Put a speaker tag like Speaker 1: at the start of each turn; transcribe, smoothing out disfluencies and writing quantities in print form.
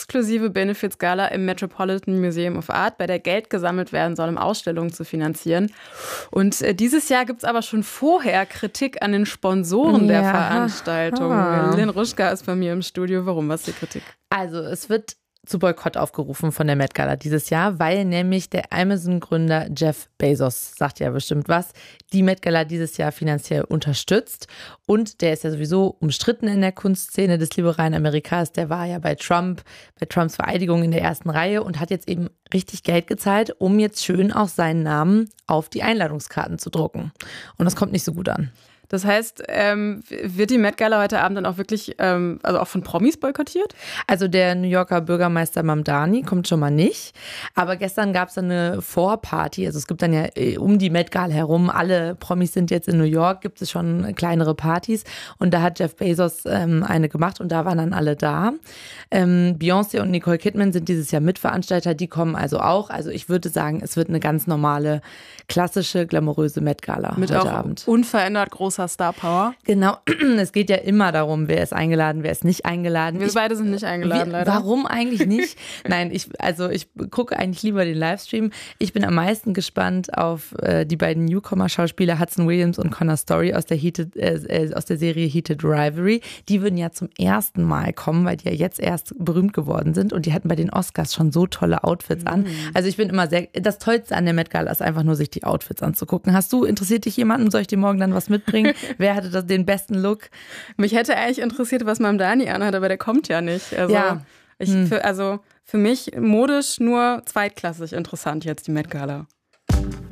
Speaker 1: exklusive Benefits-Gala im Metropolitan Museum of Art, bei der Geld gesammelt werden soll, um Ausstellungen zu finanzieren. Und dieses Jahr gibt es aber schon vorher Kritik an den Sponsoren der Veranstaltung. Lynn Ruschka ist bei mir im Studio. Warum? Was ist die Kritik?
Speaker 2: Also es wird zu Boykott aufgerufen von der Met Gala dieses Jahr, weil nämlich der Amazon-Gründer Jeff Bezos, sagt ja bestimmt was, die Met Gala dieses Jahr finanziell unterstützt. Und der ist ja sowieso umstritten in der Kunstszene des liberalen Amerikas. Der war ja bei Trumps Vereidigung in der ersten Reihe und hat jetzt eben richtig Geld gezahlt, um jetzt schön auch seinen Namen auf die Einladungskarten zu drucken. Und das kommt nicht so gut an.
Speaker 1: Das heißt, wird die Met Gala heute Abend dann auch wirklich, also auch von Promis boykottiert?
Speaker 2: Also der New Yorker Bürgermeister Mamdani kommt schon mal nicht. Aber gestern gab es dann eine Vorparty. Also es gibt dann ja um die Met Gala herum, alle Promis sind jetzt in New York, gibt es schon kleinere Partys. Und da hat Jeff Bezos eine gemacht und da waren dann alle da. Beyoncé und Nicole Kidman sind dieses Jahr Mitveranstalter, die kommen also auch. Also ich würde sagen, es wird eine ganz normale, klassische, glamouröse Met Gala
Speaker 1: mit
Speaker 2: heute
Speaker 1: auch
Speaker 2: Abend.
Speaker 1: Unverändert großer Star Power.
Speaker 2: Genau, es geht ja immer darum, wer ist eingeladen, wer ist nicht eingeladen.
Speaker 1: Wir beide sind nicht eingeladen, leider.
Speaker 2: Warum eigentlich nicht? Nein, ich gucke eigentlich lieber den Livestream. Ich bin am meisten gespannt auf die beiden Newcomer-Schauspieler Hudson Williams und Connor Story aus der Serie Heated Rivalry. Die würden ja zum ersten Mal kommen, weil die ja jetzt erst berühmt geworden sind und die hatten bei den Oscars schon so tolle Outfits an. Also ich bin immer das Tollste an der Met Gala ist einfach nur, sich die Outfits anzugucken. Interessiert dich jemanden? Soll ich dir morgen dann was mitbringen? Wer hatte den besten Look?
Speaker 1: Mich hätte eigentlich interessiert, was Mamdani anhat, aber der kommt ja nicht. Also
Speaker 2: ja.
Speaker 1: Für mich modisch nur zweitklassig interessant jetzt die Met Gala.